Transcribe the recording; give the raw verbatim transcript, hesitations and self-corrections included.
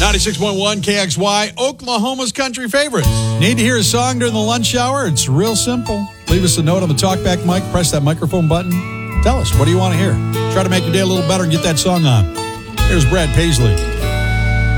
ninety-six point one K X Y, Oklahoma's country favorites. Need to hear a song during the lunch hour? It's real simple. Leave us a note on the talkback mic, press that microphone button. Tell us, what do you want to hear? Try to make your day a little better and get that song on. Here's Brad Paisley.